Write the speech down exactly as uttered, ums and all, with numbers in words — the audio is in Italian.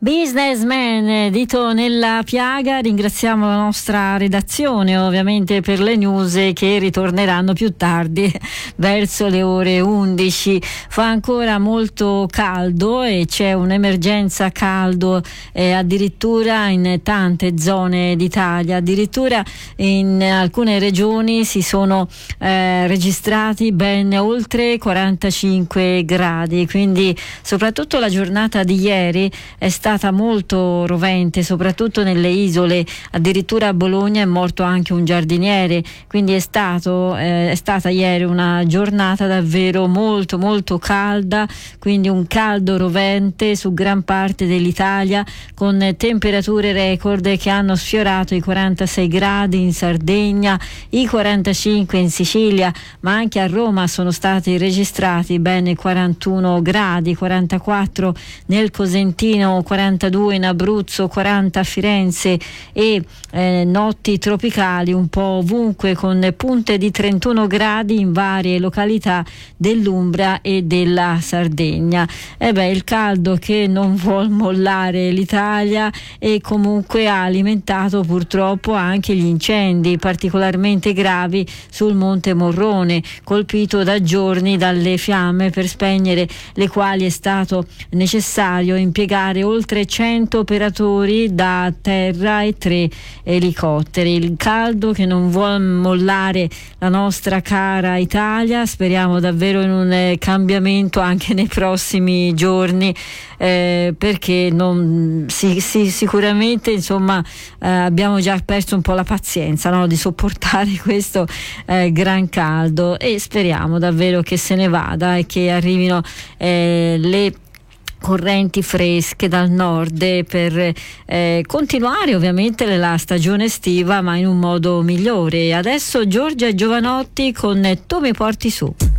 Businessman, dito nella piaga. Ringraziamo la nostra redazione ovviamente per le news che ritorneranno più tardi verso le ore undici. Fa ancora molto caldo e c'è un'emergenza caldo eh, addirittura in tante zone d'Italia, addirittura in alcune regioni si sono eh, registrati ben oltre quarantacinque gradi, quindi soprattutto la giornata di ieri è stata molto rovente, soprattutto nelle isole. Addirittura a Bologna è morto anche un giardiniere, quindi è stato eh, è stata ieri una giornata davvero molto molto calda, quindi un caldo rovente su gran parte dell'Italia, con temperature record che hanno sfiorato i quarantasei gradi in Sardegna, i quarantacinque in Sicilia, ma anche a Roma sono stati registrati ben quarantuno gradi, quarantaquattro nel Cosentino, quarantadue in Abruzzo, quaranta a Firenze e eh, notti tropicali un po' ovunque, con punte di trentuno gradi in varie località dell'Umbria e della Sardegna. E beh, il caldo che non vuol mollare l'Italia e comunque ha alimentato purtroppo anche gli incendi particolarmente gravi sul Monte Morrone, colpito da giorni dalle fiamme, per spegnere le quali è stato necessario impiegare oltre cento operatori da terra e tre elicotteri. Il caldo che non vuol mollare la nostra cara Italia, speriamo davvero in un eh, cambiamento anche nei prossimi giorni, eh, perché non si, si, sicuramente insomma eh, abbiamo già perso un po' la pazienza, no, di sopportare questo eh, gran caldo, e speriamo davvero che se ne vada e che arrivino eh, le correnti fresche dal nord per eh, continuare ovviamente la stagione estiva, ma in un modo migliore. Adesso Giorgia Giovanotti con Tu mi porti su.